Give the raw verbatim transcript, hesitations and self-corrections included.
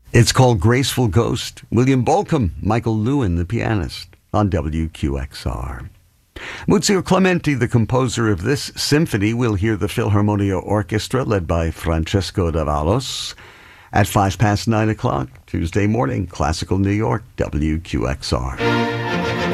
It's called Graceful Ghost. William Bolcom, Michael Lewin, the pianist, on W Q X R. Muzio Clementi, the composer of this symphony, will hear the Philharmonia Orchestra led by Francesco Davalos at five past nine o'clock Tuesday morning. Classical New York, W Q X R.